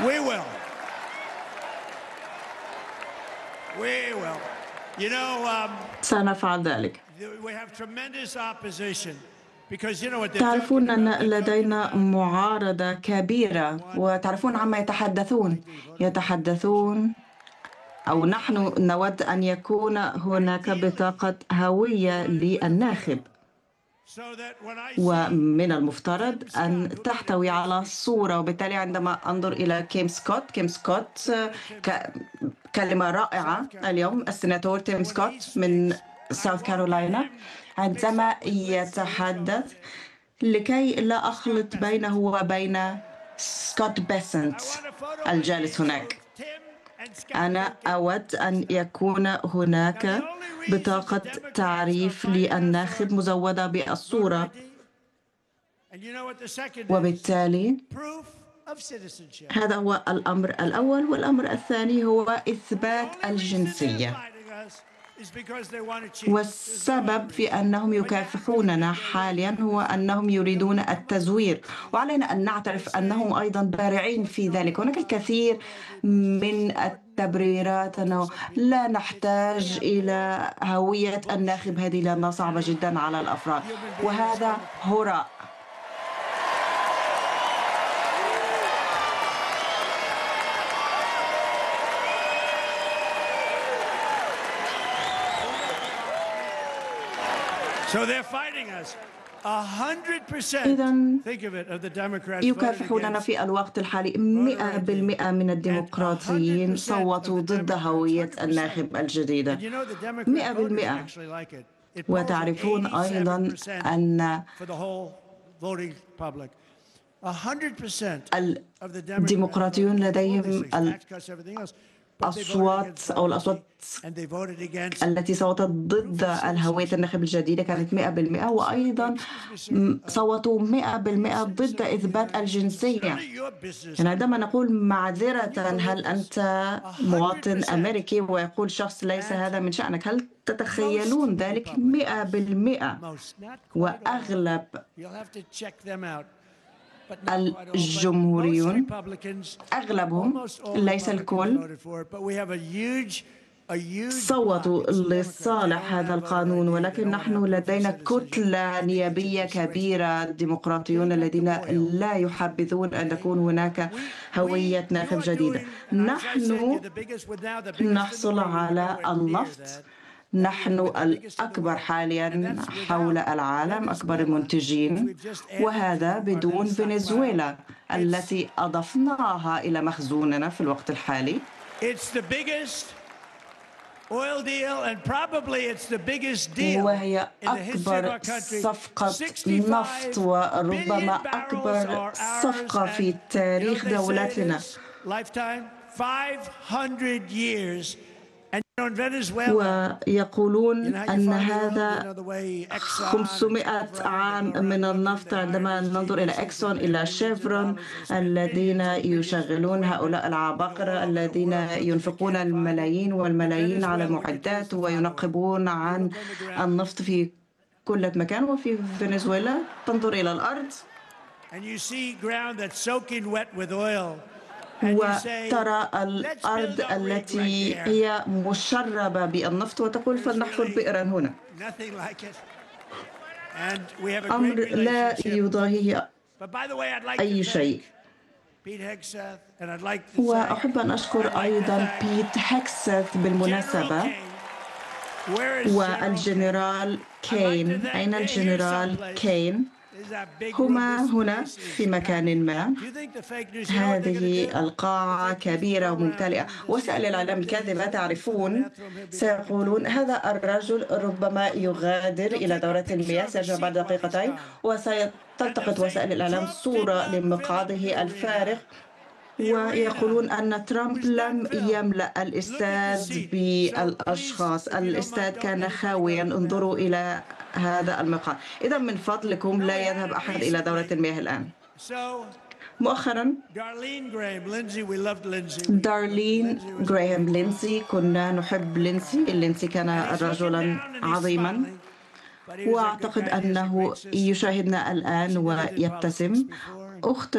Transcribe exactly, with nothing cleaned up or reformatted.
We will. We will. You know, um, سنفعل ذلك. we have tremendous opposition because you know what they're تعرفون talking أن about. They're talking لدينا about معارضة كبيرة، وتعرفون عما يتحدثون. يتحدثون أو نحن نود أن يكون هناك بطاقة هوية للناخب، so that when I see ومن المفترض أن تحتوي على صورة. وبالتالي عندما أنظر إلى كيم سكوت كيم سكوت ك- كلمة رائعة اليوم، السيناتور تيم سكوت من ساوث كارولاينا، عندما يتحدث، لكي لا أخلط بينه وبين سكوت بيسنت الجالس هناك، أنا أود أن يكون هناك بطاقة تعريف للناخب مزودة بالصورة، وبالتالي هذا هو الأمر الأول. والأمر الثاني هو إثبات الجنسية، والسبب في أنهم يكافحوننا حاليا هو أنهم يريدون التزوير، وعلينا أن نعترف أنهم أيضا بارعين في ذلك. هناك الكثير من التبريرات أنه لا نحتاج إلى هوية الناخب هذه لأنها صعبة جدا على الأفراد، وهذا هراء. So they're fighting us. one hundred percent. إذن Think of it, of the Democrats voted يكافحوننا against. في الوقت الحالي. مئة بالمئة من الديمقراطيين صوتوا ضد هوية الناخب الجديدة. And you know the Democrat مئة voters بالمئة. actually like it. It polls at وتعرفون أيضا eighty-seven percent أن for the whole voting public. one hundred percent of the Democrats الديمقراطيون voted for all these لديهم things, tax cuts, everything else. But they voted الأصوات against أو it. الأصوات And they voted against التي صوتت ضد الهوية الناخب الجديدة كانت مئة بالمئة، وأيضا صوتوا مئة بالمئة ضد إثبات الجنسية. يعني عندما نقول معذرة، هل أنت مواطن أمريكي؟ ويقول شخص ليس هذا من شأنك. هل تتخيلون ذلك؟ مئة بالمئة. وأغلب You'll have to check them out. الجمهوريون أغلبهم ليس الكل صوتوا لصالح هذا القانون، ولكن نحن لدينا كتلة نيابية كبيرة، الديمقراطيون الذين لا يحبذون أن تكون هناك هوية ناخب جديدة. نحن نحصل على النفط، نحن الأكبر حاليا حول العالم، أكبر المنتجين، وهذا بدون فنزويلا التي أضفناها إلى مخزوننا في الوقت الحالي. وهي أكبر صفقة نفط وربما أكبر صفقة في تاريخ دولتنا. ويقولون أن هذا خمسمائة عام من النفط. عندما ننظر إلى إكسون، إلى شيفرون، الذين يشغلون هؤلاء العباقرة الذين ينفقون الملايين والملايين على المعدات وينقبون عن النفط في كل مكان. وفي فنزويلا تنظر إلى الأرض وترى الأرض التي هي مشربة بالنفط وتقول فلنحفر بئرا هنا. أمر لا يضاهيه أي شيء. وأحب أن أشكر أيضا بيت هيكسث بالمناسبة، والجنرال كين. أين الجنرال كين؟ هما هنا في مكان ما. هذه القاعة كبيرة وممتلئة. وسائل الإعلام الكاذبة تعرفون سيقولون هذا الرجل ربما يغادر إلى دورة المياه، سيرجع بعد دقيقتين، وسيلتقط وسائل الإعلام صورة لمقعده الفارغ، ويقولون أن ترامب لم يملأ الاستاد بالأشخاص، الاستاد كان خاويا، انظروا إلى هذا المقعد. إذا من فضلكم لا يذهب أحد إلى دورة المياه الآن. مؤخرا دارلين غراهام لينسي، كنا نحب لينسي. لينسي كان رجلا عظيما، وأعتقد أنه يشاهدنا الآن ويبتسم. أخت